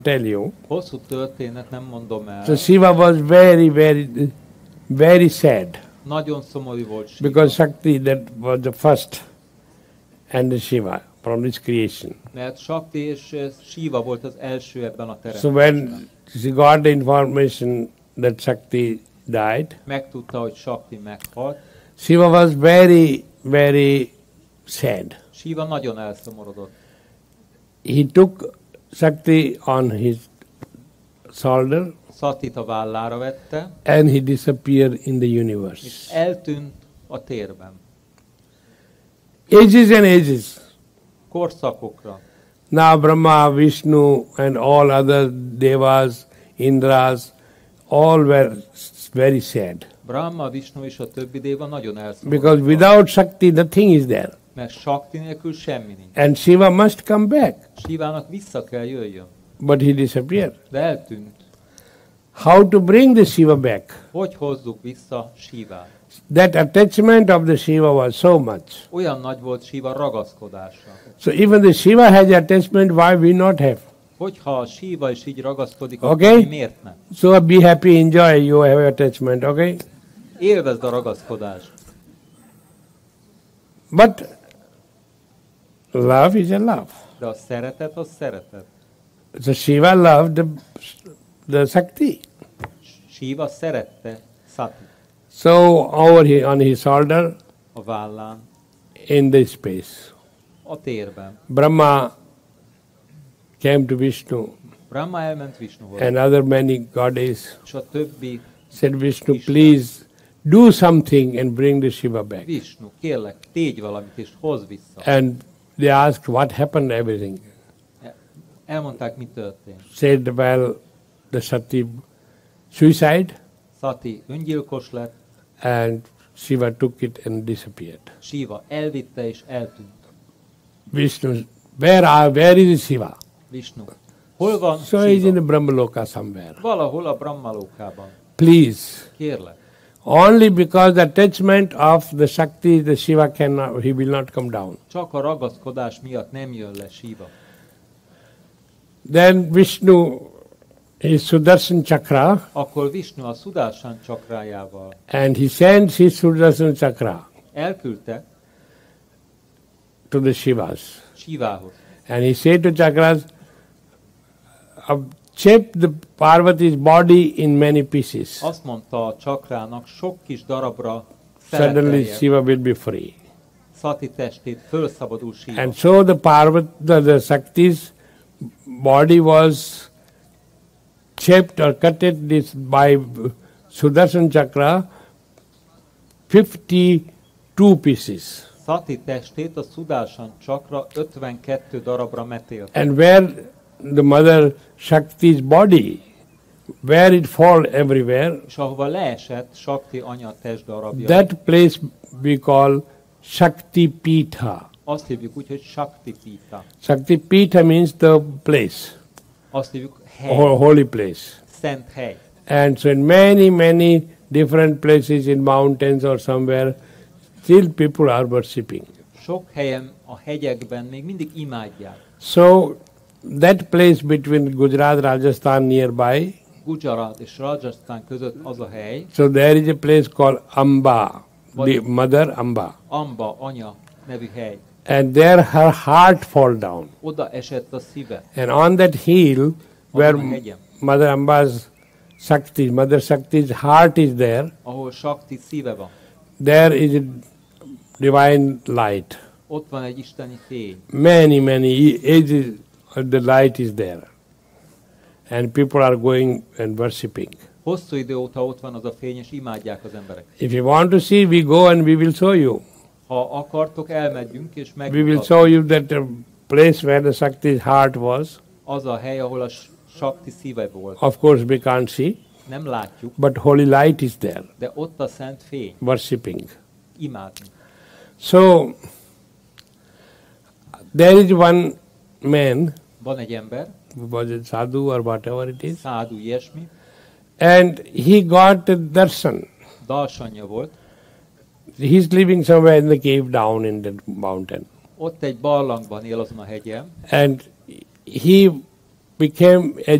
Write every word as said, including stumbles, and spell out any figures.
tell you. Hosszú történet, nem mondom el. So Shiva was very, very, very sad. Nagyon szomorú volt Shiva. Because Shakti, that was the first, and the Shiva from this creation. Mert Shakti és Shiva volt az első ebben a teremtésben. So when she got the information that Shakti died, megtudta, hogy Shakti meghalt, Shiva was very, very sad. Shiva nagyon elszomorodott. He took Shakti on his shoulder, Satit a vállára vette, and he disappeared in the universe. És eltűnt a térben. Ages and ages. Korszakokra. Now Brahma, Vishnu and all other devas, Indras, all were very sad. Brahma, Vishnu és a többi déva nagyon elszomorodott. Because without Shakti, nothing is there. Mert Shakti nélkül semmi nincs. And Shiva must come back. Shivának vissza kell jöjjön. But he disappeared. De eltűnt. How to bring the Shiva back? Hogy hozzuk vissza Shivát? That attachment of the Shiva was so much. Olyan nagy volt Shiva ragaszkodása. So even the Shiva has attachment, why we not have? Hogyha a Shiva is így ragaszkodik, Okay? akkor mi miért nem? So be happy, enjoy, you have attachment, okay? Élvezd a ragaszkodást. But love is a love. De a szeretet, az szeretet. So Shiva loved the, the Shakti. Shiva szerette Sati. So over here on his shoulder, A vállán, in the space, a térben. Brahma came to Vishnu Brahma elment Vishnuhoz. and other many goddesses És a többi, said, Vishnu, please do something and bring the Shiva back. Vishnu, kérlek, tégy valamit és hozz vissza. And they asked what happened, everything. Elmondták, mi történt. Said, well, the Sati suicide, Sati öngyilkos lett, and Shiva took it and disappeared. Shiva elvitte és eltűnt. Vishnu, where are, where is Shiva? Vishnu. Hol van So he's in Shiva? the Brahmaloka somewhere. Valahol a Brahmalókában. Please. Kérlek. Only because the attachment of the Shakti, the Shiva cannot, he will not come down. Csak a ragaszkodás miatt nem jön le Shiva. Then Vishnu, his Sudarshan Chakra, Akkor Vishnu a Sudarshan csakrájával and he sends his Sudarshan Chakra elküldte to the Shivas. Shivához. And he said to Chakras, uh, chop the Parvati's body in many pieces. Azt mondta a csakrának, sok kis darabra Suddenly szeletelje Shiva will be free. Sati testét, fölszabadul Shiva. And so the Parvat, the, the Shakti's body was shaped or cutted this by Sudarshan Chakra, fifty-two pieces. Sati testét a Sudarshan csakra ötvenkettő darabra metélte. And where the mother Shakti's body, where it fall everywhere, És ahova leesett Shakti anya testdarabja, that place we call Shakti Pitha. azt hívjuk úgy, hogy Shakti Pita. Shakti Pitha means the place, Azt hívjuk a hely, ho- holy place. szent hely. And so in many, many different places in mountains or somewhere, still people are worshipping. Sok helyen a hegyekben még mindig imádják. So that place between Gujarat, Rajasthan nearby, Gujarat és Rajasthan között az a hely, so there is a place called Amba, the mother Amba. Amba, anya nevű hely. And there her heart fall down. Oda esett a szíve. And on that hill where Azon a hegyen, Mother Amba's Shakti, Mother Shakti's heart is there, ahol Shakti szíve van, there is a divine light. ott van egy isteni fény. Many, many ages the light is there. And people are going and worshipping. Hosszú idő óta ott van az a fény, és imádják az emberek. If you want to see, we go and we will show you. Ha akartok, elmegyünk, és We will megmutatom. show you that the place where the Shakti's heart was. Az a hely, ahol a Shakti szíve volt. Of course we can't see, Nem látjuk, but holy light is there, de ott a szent fény. worshipping. Imádni. So, there is one man, Van egy ember, was it sadhu or whatever it is, szádu ilyesmi, and he got a darshan. darsanya volt, He's living somewhere in the cave down in the mountain. ott egy barlangban él azon a hegyen, And he became a